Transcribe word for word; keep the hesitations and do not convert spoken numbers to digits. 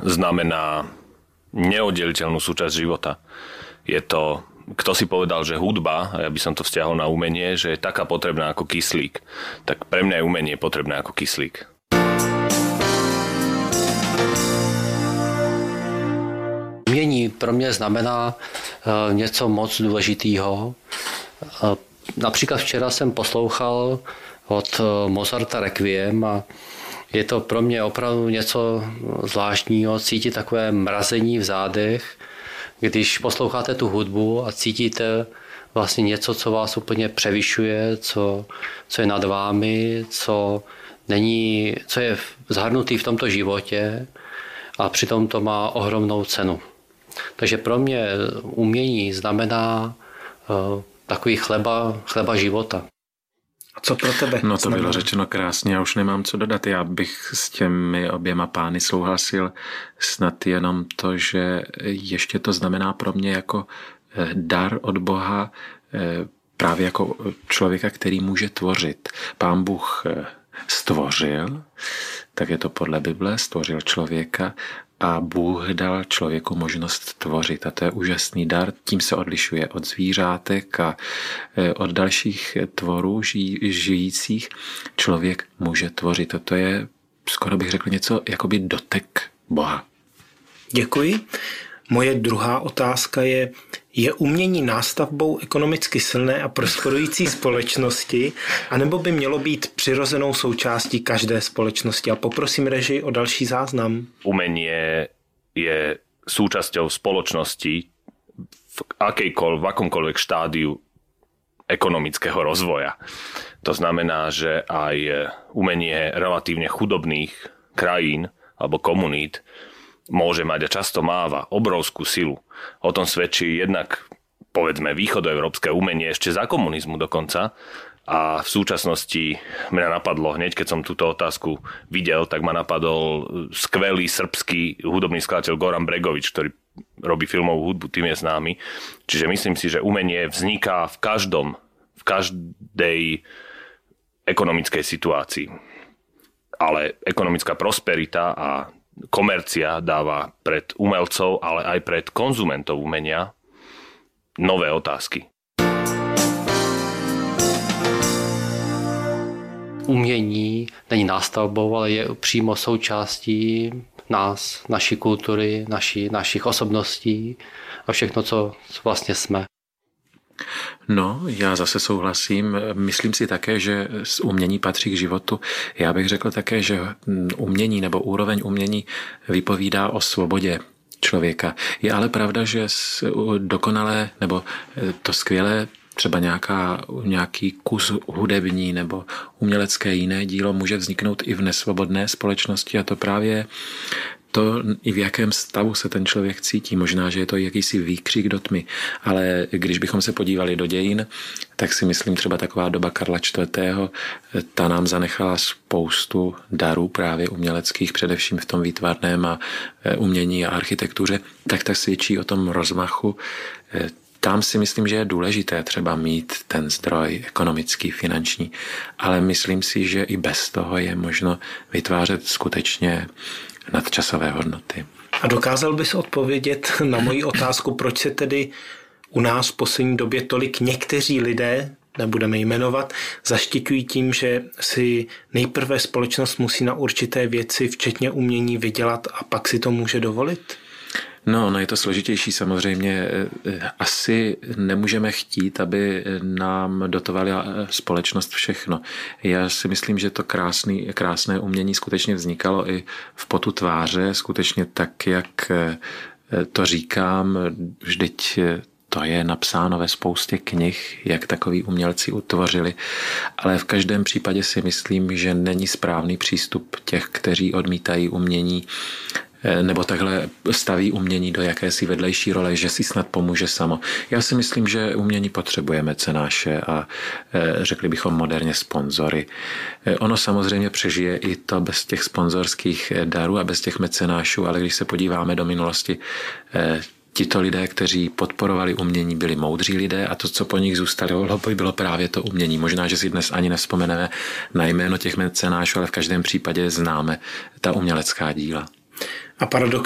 znamená neoddeliteľnú súčasť života. Je to, kto si povedal, že hudba, a ja by som to vzťahol na umenie, že je taká potrebná ako kyslík. Tak pre mňa je umenie potrebné ako kyslík. Umění pro mě znamená něco moc důležitého. Například včera jsem poslouchal od Mozarta Requiem a je to pro mě opravdu něco zvláštního, cítit takové mrazení v zádech, když posloucháte tu hudbu a cítíte vlastně něco, co vás úplně převyšuje, co, co je nad vámi, co, není, co je zahrnutý v tomto životě a přitom to má ohromnou cenu. Takže pro mě umění znamená uh, takový chleba, chleba života. A co pro tebe? No to bylo řečeno krásně, já už nemám co dodat. Já bych s těmi oběma pány souhlasil, snad jenom to, že ještě to znamená pro mě jako dar od Boha, právě jako člověka, který může tvořit. Pán Bůh stvořil, tak je to podle Bible, stvořil člověka a Bůh dal člověku možnost tvořit. A to je úžasný dar, tím se odlišuje od zvířátek a od dalších tvorů žijících. Člověk může tvořit. A to je, skoro bych řekl, něco jakoby dotek Boha. Děkuji. Moje druhá otázka je, je umění nástavbou ekonomicky silné a prosperující společnosti, anebo by mělo být přirozenou součástí každé společnosti? A poprosím režii o další záznam. Umenie je súčasťou spoločnosti v, akejkoľ, v akomkoľvek štádiu ekonomického rozvoja. To znamená, že aj umenie relatívne chudobných krajín alebo komunít môže mať a často máva obrovskú silu. O tom svedčí jednak, povedzme, východoeurópske umenie ešte za komunizmu dokonca. A v súčasnosti mňa napadlo, hneď keď som túto otázku videl, tak ma napadol skvelý srbský hudobný skladateľ Goran Bregovič, ktorý robí filmovú hudbu, tým je známy. Čiže myslím si, že umenie vzniká v každom, v každej ekonomickej situácii. Ale ekonomická prosperita a komercia dáva pred umelcov, ale aj pred konzumentov umenia nové otázky. Umění není nástavbou, ale je přímo součástí nás, naší kultury, naší, našich osobností a všechno, co vlastně jsme. No, já zase souhlasím. Myslím si také, že umění patří k životu. Já bych řekl také, že umění nebo úroveň umění vypovídá o svobodě člověka. Je ale pravda, že dokonalé nebo to skvělé třeba nějaká, nějaký kus hudební nebo umělecké jiné dílo může vzniknout i v nesvobodné společnosti a to právě to, i v jakém stavu se ten člověk cítí. Možná, že je to jakýsi výkřik do tmy, ale když bychom se podívali do dějin, tak si myslím třeba taková doba Karla čtvrtého. Ta nám zanechala spoustu darů právě uměleckých, především v tom výtvarném a umění a architektuře, tak tak svědčí o tom rozmachu. Tam si myslím, že je důležité třeba mít ten zdroj ekonomický, finanční, ale myslím si, že i bez toho je možno vytvářet skutečně nadčasové hodnoty. A dokázal bys odpovědět na moji otázku, proč se tedy u nás v poslední době tolik někteří lidé, nebudeme jmenovat, zaštiťují tím, že si nejprve společnost musí na určité věci, včetně umění, vydělat a pak si to může dovolit? No, no je to složitější samozřejmě. Asi nemůžeme chtít, aby nám dotovala společnost všechno. Já si myslím, že to krásný, krásné umění skutečně vznikalo i v potu tváře, skutečně tak, jak to říkám, vždyť to je napsáno ve spoustě knih, jak takoví umělci utvořili, ale v každém případě si myslím, že není správný přístup těch, kteří odmítají umění nebo takhle staví umění do jakési vedlejší role, že si snad pomůže samo. Já si myslím, že umění potřebuje mecenáše a řekli bychom moderně sponzory. Ono samozřejmě přežije i to bez těch sponzorských darů a bez těch mecenášů, ale když se podíváme do minulosti, tito lidé, kteří podporovali umění, byli moudří lidé a to, co po nich zůstalo, bylo právě to umění. Možná, že si dnes ani nevzpomeneme na jméno těch mecenášů, ale v každém případě známe ta umělecká díla. A paradox